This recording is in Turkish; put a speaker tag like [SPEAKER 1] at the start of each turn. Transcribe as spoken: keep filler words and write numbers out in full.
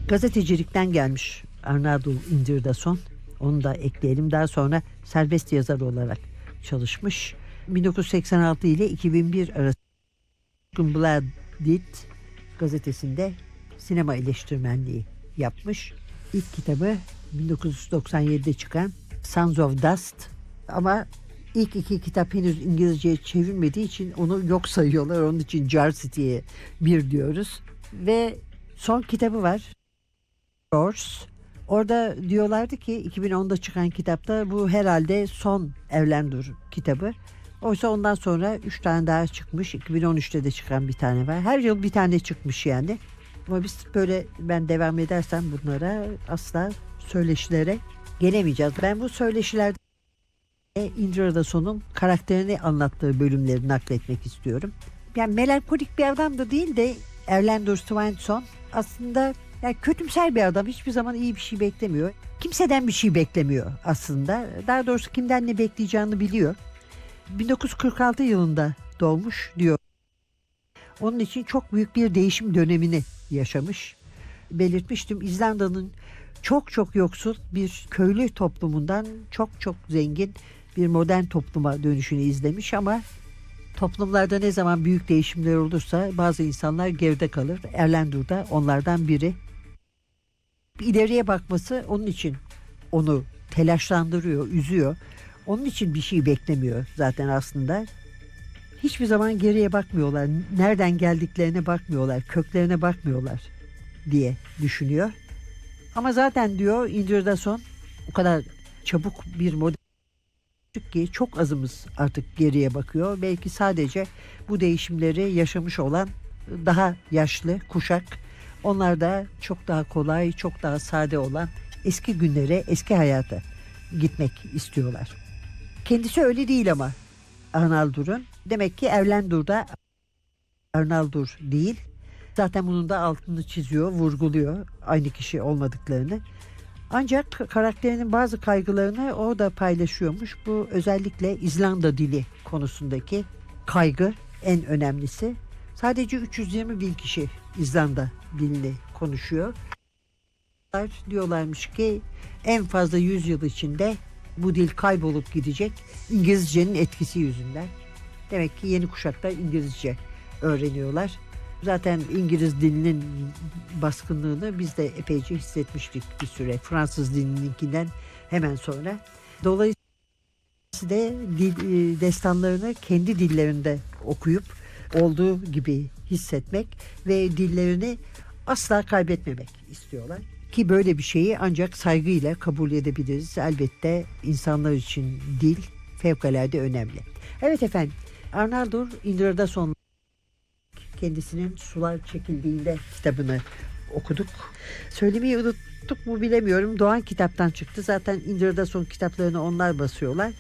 [SPEAKER 1] Gazetecilikten gelmiş Arnaldur Indridason. Onu da ekleyelim. Daha sonra serbest yazar olarak çalışmış. bin dokuz yüz seksen altı ile iki bin bir arası Blooded gazetesinde sinema eleştirmenliği yapmış. İlk kitabı bin dokuz yüz doksan yedide çıkan Sons of Dust, ama ilk iki kitap henüz İngilizceye çevrilmediği için onu yok sayıyorlar. Onun için Jar City'ye bir diyoruz. Ve son kitabı var, Doors. Orada diyorlardı ki iki bin onda çıkan kitapta bu herhalde son Erlendur kitabı. Oysa ondan sonra üç tane daha çıkmış. iki bin on üçte de çıkan bir tane var. Her yıl bir tane çıkmış yani. Ama biz böyle, ben devam edersem bunlara, asla söyleşilere gelemeyeceğiz. Ben bu söyleşilerde Indridason'un karakterini anlattığı bölümleri nakletmek istiyorum. Yani melankolik bir adam da değil de Erlendur Swansson aslında yani kötümser bir adam. Hiçbir zaman iyi bir şey beklemiyor. Kimseden bir şey beklemiyor aslında. Daha doğrusu kimden ne bekleyeceğini biliyor. bin dokuz yüz kırk altı yılında doğmuş diyor. Onun için çok büyük bir değişim dönemini yaşamış. Belirtmiştim, İzlanda'nın çok çok yoksul bir köylü toplumundan çok çok zengin bir modern topluma dönüşünü izlemiş, ama toplumlarda ne zaman büyük değişimler olursa bazı insanlar geride kalır. Erlendur da onlardan biri. İleriye bakması onun için onu telaşlandırıyor, üzüyor. Onun için bir şey beklemiyor zaten aslında. Hiçbir zaman geriye bakmıyorlar. Nereden geldiklerine bakmıyorlar. Köklerine bakmıyorlar diye düşünüyor. Ama zaten diyor Indridason, o kadar çabuk bir model ki çok azımız artık geriye bakıyor. Belki sadece bu değişimleri yaşamış olan daha yaşlı kuşak. Onlar da çok daha kolay, çok daha sade olan eski günlere, eski hayata gitmek istiyorlar. Kendisi öyle değil ama Arnaldur'un. Demek ki Erlendur da Arnaldur değil. Zaten bunun da altını çiziyor, vurguluyor aynı kişi olmadıklarını. Ancak karakterinin bazı kaygılarını o da paylaşıyormuş. Bu özellikle İzlanda dili konusundaki kaygı en önemlisi. Sadece üç yüz yirmi bin kişi İzlanda dilini konuşuyor. Diyorlarmış ki en fazla yüz yıl içinde bu dil kaybolup gidecek İngilizcenin etkisi yüzünden. Demek ki yeni kuşaklar İngilizce öğreniyorlar. Zaten İngiliz dilinin baskınlığını biz de epeyce hissetmiştik bir süre. Fransız dilininkinden hemen sonra. Dolayısıyla dil, destanlarını kendi dillerinde okuyup olduğu gibi hissetmek ve dillerini asla kaybetmemek istiyorlar. Ki böyle bir şeyi ancak saygıyla kabul edebiliriz. Elbette insanlar için dil fevkalade önemli. Evet efendim, Arnaldur Indridason kendisinin Sular Çekildiğinde kitabını okuduk. Söylemeyi unuttuk mu bilemiyorum. Doğan kitaptan çıktı. Zaten Indridason kitaplarını onlar basıyorlar.